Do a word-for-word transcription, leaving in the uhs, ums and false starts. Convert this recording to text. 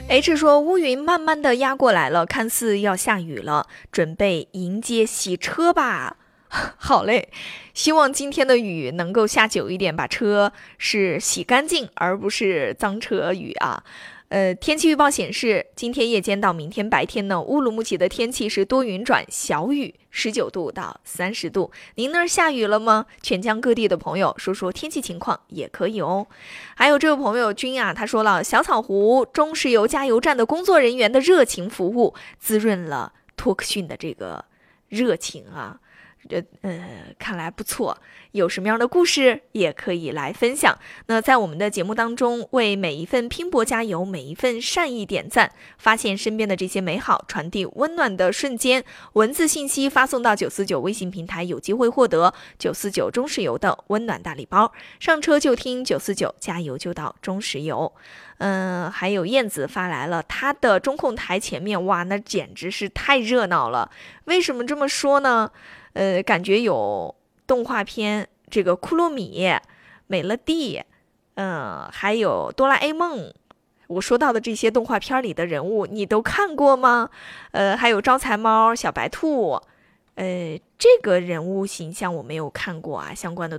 H 说乌云慢慢的压过来了，看似要下雨了，准备迎接洗车吧。好嘞，希望今天的雨能够下久一点，把车是洗干净，而不是脏车雨啊。呃，天气预报显示，今天夜间到明天白天呢，乌鲁木齐的天气是多云转小雨，十九度到三十度。您那儿下雨了吗？全疆各地的朋友说说天气情况也可以哦。还有这位朋友君啊，他说了，小草湖中石油加油站的工作人员的热情服务，滋润了托克逊的这个热情啊。这呃，看来不错。有什么样的故事也可以来分享。那在我们的节目当中，为每一份拼搏加油，每一份善意点赞，发现身边的这些美好，传递温暖的瞬间。文字信息发送到九四九微信平台，有机会获得九四九中石油的温暖大礼包。上车就听九四九，加油就到中石油。嗯，还有燕子发来了，他的中控台前面，哇，那简直是太热闹了。为什么这么说呢？呃，感觉有动画片，这个库洛米、美乐蒂，嗯、呃，还有哆啦 A 梦。我说到的这些动画片里的人物，你都看过吗？呃，还有招财猫、小白兔，呃，这个人物形象我没有看过啊，相关的